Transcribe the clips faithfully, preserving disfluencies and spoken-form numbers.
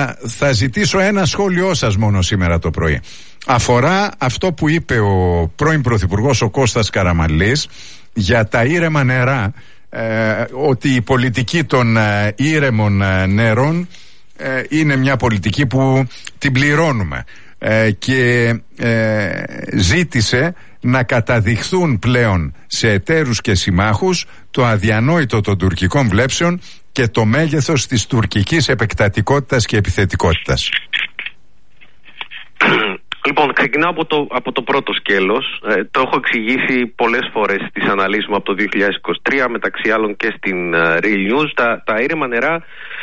θα, θα ζητήσω ένα σχόλιο σας μόνο σήμερα το πρωί. Αφορά αυτό που είπε ο πρώην Πρωθυπουργός ο Κώστας Καραμανλής για τα ήρεμα νερά, ε, ότι η πολιτική των ε, ήρεμων ε, νερών ε, είναι μια πολιτική που την πληρώνουμε, ε, και ε, ζήτησε να καταδειχθούν πλέον σε εταίρους και συμμάχους το αδιανόητο των τουρκικών βλέψεων και το μέγεθος της τουρκικής επεκτατικότητας και επιθετικότητας. Λοιπόν, ξεκινάω από το, από το πρώτο σκέλος. Ε, το έχω εξηγήσει πολλές φορές στις αναλύσεις μου από το δύο χιλιάδες είκοσι τρία, μεταξύ άλλων και στην uh, Real News. Τα, τα ήρεμα νερά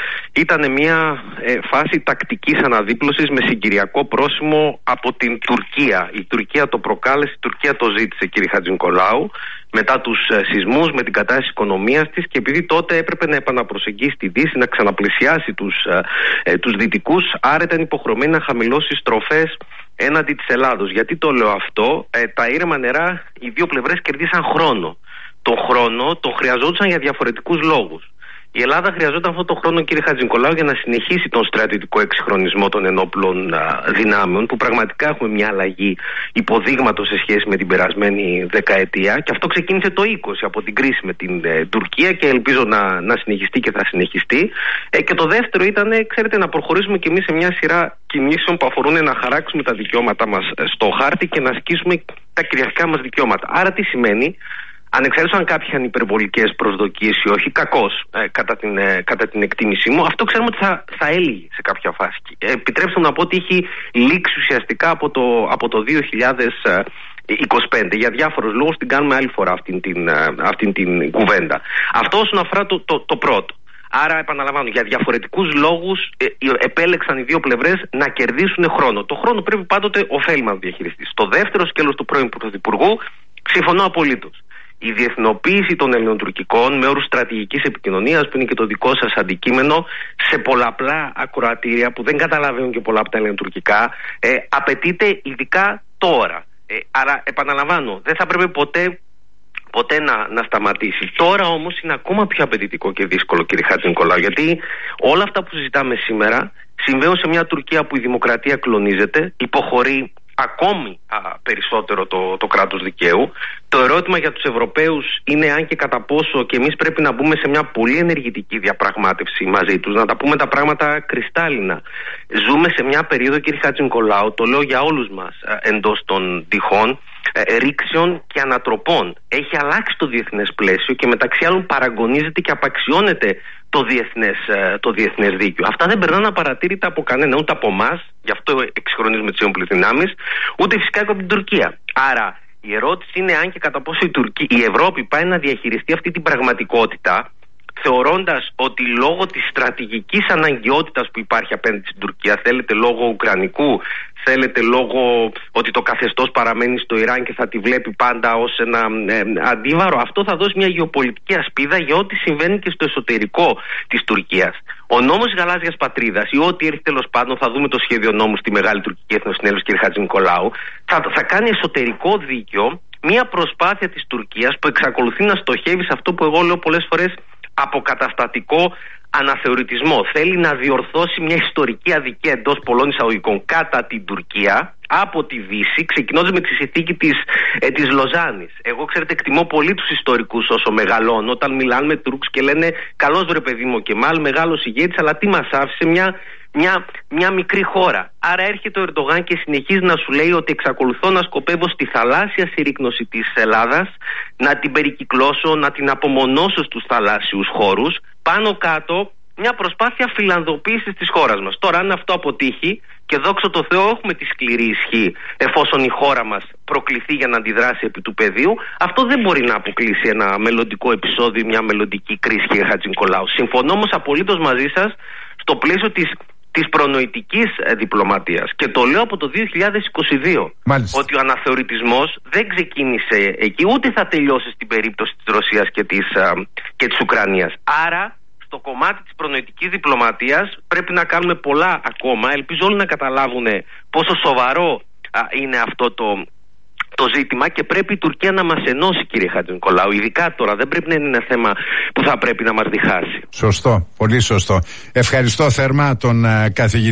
ήταν μια ε, φάση τακτικής αναδίπλωσης με συγκυριακό πρόσημο από την Τουρκία. Η Τουρκία το προκάλεσε, η Τουρκία το ζήτησε, κύριε Χατζηνικολάου, μετά τους ε, σεισμούς, με την κατάσταση οικονομίας της, και επειδή τότε έπρεπε να επαναπροσεγγίσει τη Δύση, να ξαναπλησιάσει τους, ε, ε, τους Δυτικούς, άρα ήταν υποχρεωμένη να χαμηλώσει στροφές έναντι της Ελλάδος. Γιατί το λέω αυτό? Ε, τα ήρεμα νερά, οι δύο πλευρές κερδίσαν χρόνο. Τον χρόνο τον χρειαζόντουσαν για διαφορετικούς λόγους. Η Ελλάδα χρειαζόταν αυτόν τον χρόνο, κύριε Χατζηνικολάου, για να συνεχίσει τον στρατιωτικό εξυγχρονισμό των ενόπλων α, δυνάμεων, που πραγματικά έχουμε μια αλλαγή υποδείγματος σε σχέση με την περασμένη δεκαετία. Και αυτό ξεκίνησε το είκοσι από την κρίση με την ε, Τουρκία, και ελπίζω να, να συνεχιστεί και θα συνεχιστεί. Ε, και το δεύτερο ήταν, ξέρετε, να προχωρήσουμε κι εμείς σε μια σειρά κινήσεων που αφορούν να χαράξουμε τα δικαιώματά μας στο χάρτη και να ασκήσουμε τα κυριαρχικά μας δικαιώματα. Άρα τι σημαίνει? Ανεξάρτητα αν κάποιοι είχαν υπερβολικές προσδοκίες ή όχι, κακώς ε, κατά, την, ε, κατά την εκτίμησή μου, αυτό ξέρουμε ότι θα, θα έλυγε σε κάποια φάση. Ε, επιτρέψτε μου να πω ότι έχει λήξει ουσιαστικά από το, από το δύο χιλιάδες είκοσι πέντε. Για διάφορους λόγους την κάνουμε άλλη φορά αυτήν την, αυτήν την κουβέντα. Αυτό όσον αφορά το, το, το πρώτο. Άρα, επαναλαμβάνω, για διαφορετικούς λόγους ε, επέλεξαν οι δύο πλευρές να κερδίσουν χρόνο. Το χρόνο πρέπει πάντοτε ωφέλιμα να διαχειριστεί. Στο δεύτερο σκέλος του πρώην Πρωθυπουργού, συμφωνώ απολύτως. Η διεθνοποίηση των ελληνοτουρκικών με όρους στρατηγικής επικοινωνίας, που είναι και το δικό σας αντικείμενο, σε πολλαπλά ακροατήρια που δεν καταλαβαίνουν και πολλά από τα ελληνοτουρκικά, ε, απαιτείται ειδικά τώρα. Ε, άρα, επαναλαμβάνω, δεν θα πρέπει ποτέ, ποτέ να, να σταματήσει. Τώρα όμως είναι ακόμα πιο απαιτητικό και δύσκολο, κύριε Χατζηνικολάου, γιατί όλα αυτά που συζητάμε σήμερα συμβαίνουν σε μια Τουρκία που η δημοκρατία κλονίζεται, υποχωρεί ακόμη α, περισσότερο το, το κράτος δικαίου. Το ερώτημα για τους Ευρωπαίους είναι αν και κατά πόσο και εμείς πρέπει να μπούμε σε μια πολύ ενεργητική διαπραγμάτευση μαζί τους, να τα πούμε τα πράγματα κρυστάλλινα. Ζούμε σε μια περίοδο, κύριε Χατζηνικολάου, το λέω για όλους μας α, εντός των τυχών, ε, ρήξεων και ανατροπών. Έχει αλλάξει το διεθνές πλαίσιο και μεταξύ άλλων παραγωνίζεται και απαξιώνεται το διεθνές, το διεθνές δίκαιο. Αυτά δεν περνάνε απαρατήρητα από κανένα, ούτε από εμάς, γι' αυτό εξυγχρονίζουμε τις ένοπλες δυνάμεις, ούτε φυσικά και από την Τουρκία. Άρα η ερώτηση είναι αν και κατά πόσο η, Τουρκία, η Ευρώπη πάει να διαχειριστεί αυτή την πραγματικότητα, θεωρώντας ότι λόγω της στρατηγικής αναγκαιότητας που υπάρχει απέναντι στην Τουρκία, θέλετε λόγω ουκρανικού, θέλετε λόγω ότι το καθεστώς παραμένει στο Ιράν και θα τη βλέπει πάντα ως ένα ε, αντίβαρο, αυτό θα δώσει μια γεωπολιτική ασπίδα για ό,τι συμβαίνει και στο εσωτερικό της Τουρκίας. Ο νόμος της γαλάζιας πατρίδας ή ό,τι έρθει τέλος πάντων, θα δούμε το σχέδιο νόμου στη Μεγάλη Τουρκική Εθνοσυνέλευση, κύριε Χατζηνικολάου, θα, θα κάνει εσωτερικό δίκαιο μια προσπάθεια της Τουρκίας που εξακολουθεί να στοχεύει σε αυτό που εγώ λέω πολλές φορές αποκαταστατικό αναθεωρητισμό. Θέλει να διορθώσει μια ιστορική αδικία εντός πολλών εισαγωγικών κατά την Τουρκία από τη Δύση, ξεκινώντας με τη συνθήκη της, ε, της Λοζάνης. Εγώ, ξέρετε, εκτιμώ πολύ τους ιστορικούς όσο μεγαλώνω, όταν μιλάνε με Τούρκους και λένε καλώς βρε παιδί μου και μάλλον μεγάλος ηγέτης, αλλά τι μας άφησε? Μια, μια, μια μικρή χώρα. Άρα έρχεται ο Ερντογάν και συνεχίζει να σου λέει ότι εξακολουθώ να σκοπεύω στη θαλάσσια συρρίκνωση της Ελλάδας, να την περικυκλώσω, να την απομονώσω στους θαλάσσιους χώρους, πάνω κάτω μια προσπάθεια φιλανδοποίησης της χώρας μας. Τώρα, αν αυτό αποτύχει, και δόξα τω Θεώ έχουμε τη σκληρή ισχύ εφόσον η χώρα μας προκληθεί για να αντιδράσει επί του πεδίου, αυτό δεν μπορεί να αποκλείσει ένα μελλοντικό επεισόδιο, μια μελλοντική κρίση, κύριε Χατζηνικολάου. Συμφωνώ όμως απολύτως μαζί σας στο πλαίσιο της της προνοητικής ε, διπλωματίας. Και το λέω από το δύο χιλιάδες είκοσι δύο. Μάλιστα. Ότι ο αναθεωρητισμός δεν ξεκίνησε εκεί, ούτε θα τελειώσει στην περίπτωση της Ρωσίας και της, ε, και της Ουκρανίας. Άρα, στο κομμάτι της προνοητικής διπλωματίας πρέπει να κάνουμε πολλά ακόμα. Ελπίζω όλοι να καταλάβουν πόσο σοβαρό α, είναι αυτό το, το ζήτημα και πρέπει η Τουρκία να μας ενώσει, κύριε Χατζηνικολάου. Ειδικά τώρα, δεν πρέπει να είναι ένα θέμα που θα πρέπει να μας διχάσει. Σωστό, πολύ σωστό. Ευχαριστώ θερμά τον uh, καθηγητή.